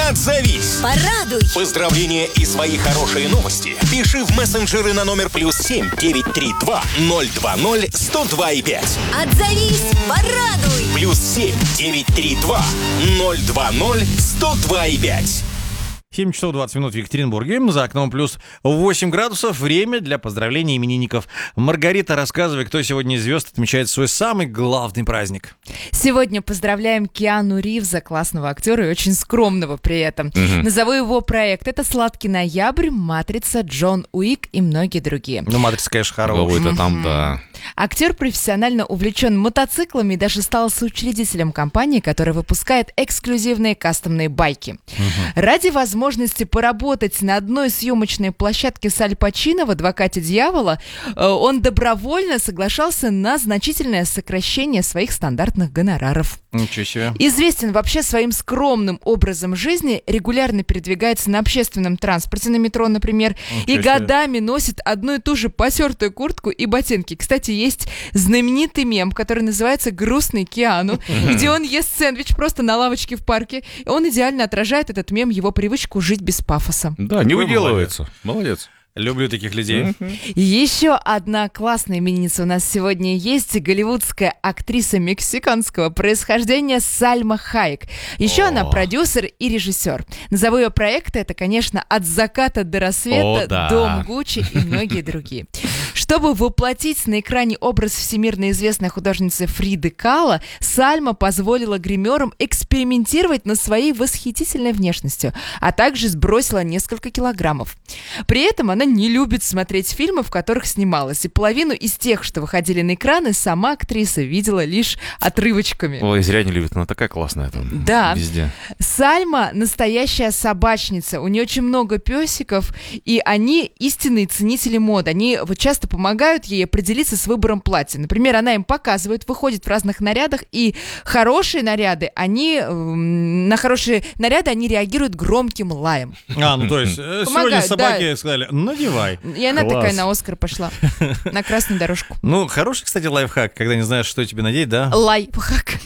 Отзовись. Порадуй. Поздравления и свои хорошие новости пиши в мессенджеры на номер +7 932 020 102,5. Отзовись. Порадуй. +7 932 020 102,5. 7 часов 20 минут в Екатеринбурге. За окном плюс 8 градусов. Время для поздравлений именинников. Маргарита, рассказывай, кто сегодня из звезд отмечает свой самый главный праздник. Сегодня поздравляем Киану Ривза, классного актера и очень скромного при этом. Назову его проект. Это «Сладкий ноябрь», «Матрица», «Джон Уик» и многие другие. Ну, «Матрица», конечно, хорошая. Это там, да. Актер профессионально увлечен мотоциклами и даже стал соучредителем компании, которая выпускает эксклюзивные кастомные байки. Ради возможности поработать на одной съемочной площадке с Аль Пачино в «Адвокате дьявола», он добровольно соглашался на значительное сокращение своих стандартных гонораров. Ничего себе. Известен вообще своим скромным образом жизни, регулярно передвигается на общественном транспорте, на метро, например, и годами носит одну и ту же потертую куртку и ботинки. Кстати, есть знаменитый мем, который называется «Грустный Киану», где он ест сэндвич просто на лавочке в парке. И он идеально отражает этот мем, его привычку жить без пафоса. Да, не выделывается. Молодец. Люблю таких людей. Еще одна классная именинница у нас сегодня есть. Голливудская актриса мексиканского происхождения Сальма Хайек. Еще она продюсер и режиссер. Назову ее проекты. Это, конечно, «От заката до рассвета», «Дом Гуччи» и многие другие. Чтобы воплотить на экране образ всемирно известной художницы Фриды Кало, Сальма позволила гримерам экспериментировать над своей восхитительной внешностью, а также сбросила несколько килограммов. При этом она не любит смотреть фильмы, в которых снималась, и половину из тех, что выходили на экраны, сама актриса видела лишь отрывочками. Ой, зря не любит, она такая классная там. Да. Везде. Сальма настоящая собачница, у нее очень много песиков, и они истинные ценители моды. Они вот часто помогают ей определиться с выбором платья. Например, она им показывает, выходит в разных нарядах, и хорошие наряды, на хорошие наряды они реагируют громким лаем. Ну то есть сегодня собаки сказали, надевай. И она такая на Оскар пошла, на красную дорожку. Ну, хороший, кстати, лайфхак, когда не знаешь, что тебе надеть, да? Лайфхак.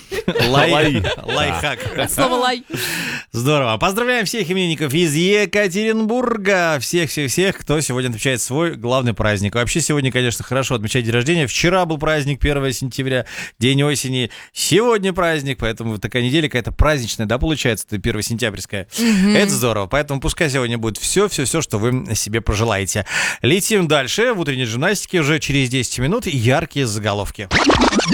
Лайфхак. Слово лай. Здорово. Поздравляем всех именинников из Екатеринбурга. Всех, кто сегодня отмечает свой главный праздник. Вообще сегодня, конечно, хорошо отмечать день рождения. Вчера был праздник, 1 сентября, день осени. Сегодня праздник, поэтому такая неделя какая-то праздничная, да, получается, 1 сентябрьская. Это здорово. Поэтому пускай сегодня будет все, что вы себе пожелаете. Летим дальше. В утренней журналистике уже через 10 минут яркие заголовки.